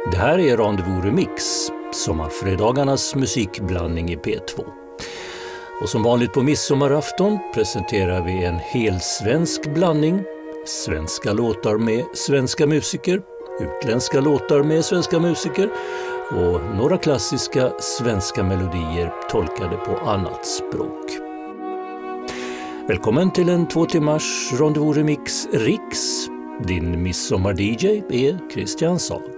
Det här är Rendezvous Remix, sommarfredagarnas musikblandning i P2. Och som vanligt på midsommarafton presenterar vi en helsvensk blandning. Svenska låtar med svenska musiker, utländska låtar med svenska musiker och några klassiska svenska melodier tolkade på annat språk. Välkommen till en 2 timmars Rendezvous Remix Riks. Din midsommar-DJ är Christian Sahl.